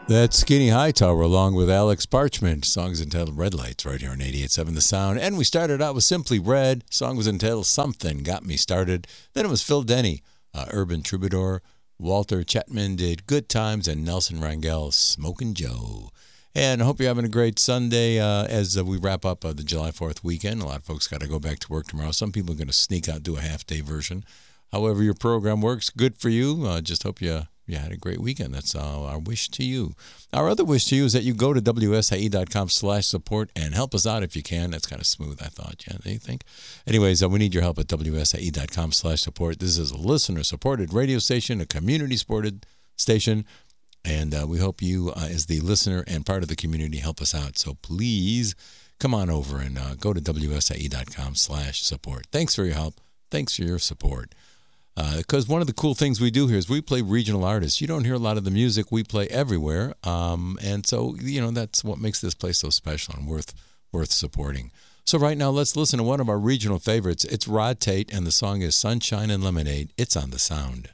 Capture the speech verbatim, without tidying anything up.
That's Skinny Hightower along with Alex Parchment. Song's entitled Red Lights right here on eighty-eight point seven The Sound. And we started out with Simply Red. Song was entitled Something Got Me Started. Then it was Phil Denny, uh, Urban Troubadour. Walter Chetman did Good Times, and Nelson Rangel, Smokin' Joe. And I hope you're having a great Sunday uh, as uh, we wrap up uh, the July fourth weekend. A lot of folks got to go back to work tomorrow. Some people are going to sneak out and do a half-day version. However your program works, good for you. Uh, just hope you, you had a great weekend. That's uh, our wish to you. Our other wish to you is that you go to W S I E dot com slash support and help us out if you can. That's kind of smooth, I thought. Yeah, do you think? Anyways, uh, we need your help at W S I E dot com slash support. This is a listener-supported radio station, a community-supported station. And uh, we hope you, uh, as the listener and part of the community, help us out. So please come on over and uh, go to W S I E dot com slash support. Thanks for your help. Thanks for your support. Because uh, one of the cool things we do here is we play regional artists. You don't hear a lot of the music we play everywhere. Um, and so, you know, that's what makes this place so special and worth worth supporting. So right now, let's listen to one of our regional favorites. It's Rod Tate, and the song is Sunshine and Lemonade. It's on The Sound.